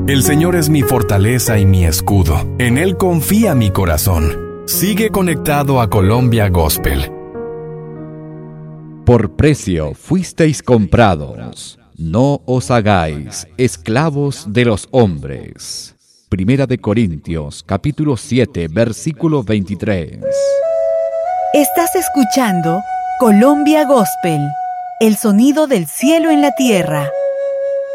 El Señor es mi fortaleza y mi escudo. En Él confía mi corazón. Sigue conectado a Colombia Gospel. Por precio fuisteis comprados. No os hagáis esclavos de los hombres. Primera de Corintios, capítulo 7, versículo 23. Estás escuchando Colombia Gospel, el sonido del cielo en la tierra.